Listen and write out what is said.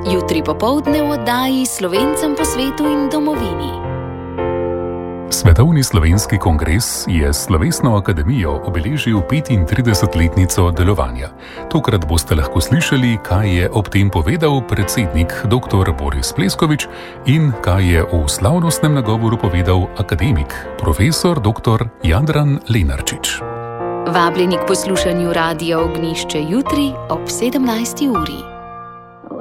Jutri popoldne v oddaji Slovencem po svetu in domovini. Svetovni slovenski kongres je s Slovesno akademijo obeležil 35-letnico delovanja. Tokrat boste lahko slišali, kaj je ob tem povedal predsednik dr. Boris Pleskovič in kaj je v slavnostnem nagovoru povedal akademik, profesor dr. Jadran Lenarčič. Vabljeni k poslušanju Radia Ognjišče jutri ob 17. uri.